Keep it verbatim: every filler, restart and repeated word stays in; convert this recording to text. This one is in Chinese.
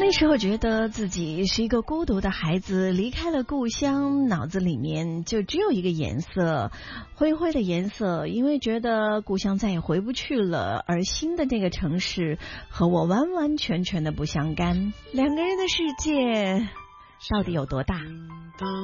那时候觉得自己是一个孤独的孩子，离开了故乡，脑子里面就只有一个颜色，灰灰的颜色，因为觉得故乡再也回不去了，而新的这个城市和我完完全全的不相干。两个人的世界到底有多大？